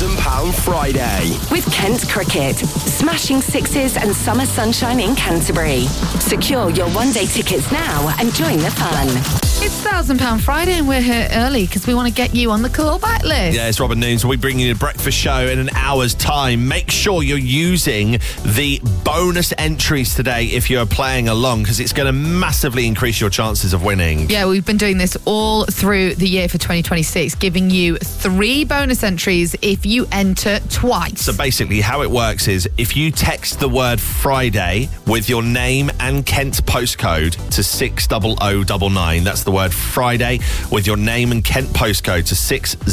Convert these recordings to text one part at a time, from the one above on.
£1,000 Friday. With Kent Cricket, smashing sixes and summer sunshine in Canterbury. Secure your one-day tickets now and join the fun. It's £1,000 Friday and we're here early because we want to get you on the callback list. Yeah, it's Robin Noons. We'll be bringing you a breakfast show in an hour's time. Make sure you're using the bonus entries today if you're playing along, because it's going to massively increase your chances of winning. Yeah, we've been doing this all through the year for 2026, giving you 3 bonus entries if you enter twice. So basically how it works is if you text the word Friday with your name and Kent postcode to 60099, that's the word Friday with your name and Kent postcode to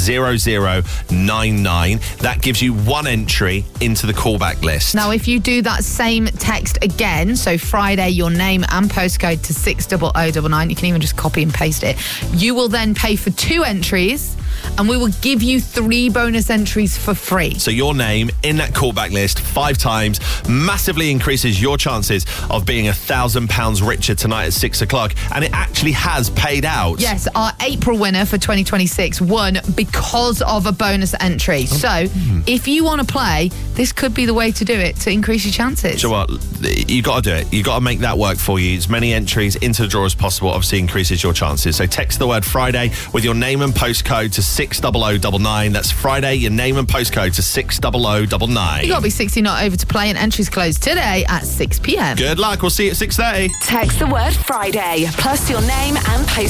60099, that gives you 1 entry into the callback list. Now, if you do that same text again, so Friday, your name and postcode to 60099, you can even just copy and paste it, you will then pay for 2 entries and we will give you 3 bonus entries for free. So your name in that callback list 5 times massively increases your chances of being £1,000 richer tonight at 6 o'clock. And it actually has paid out. Yes, our April winner for 2026 won because of a bonus entry. So if you want to play, this could be the way to do it to increase your chances. So what? You got to do it. You got to make that work for you. As many entries into the draw as possible obviously increases your chances. So text the word Friday with your name and postcode to 60099. That's Friday, your name and postcode to 60099. You got to be 60 not over to play, and entries close today at 6 p.m. Good luck. We'll see you at 6:30. Text the word Friday plus your name and postcode